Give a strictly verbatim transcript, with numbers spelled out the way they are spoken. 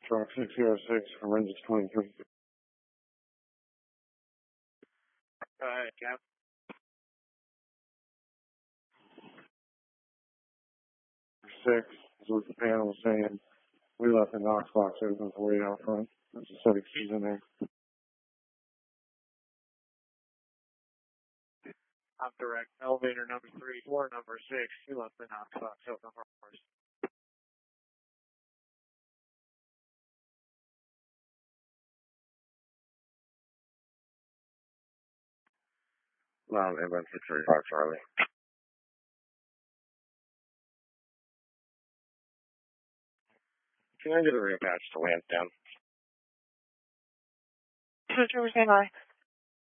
Truck six zero six, forensics twenty-three. Go ahead, Cap. Six is what the panel was saying. We left the Knox box open for way out front. There's a set of keys in there. I'm direct. Elevator number three, floor number six. You left the Knox box open for us. No, they went for thirty-five Charlie. Can I get a reattach to Lansdowne? Trooper, stand by.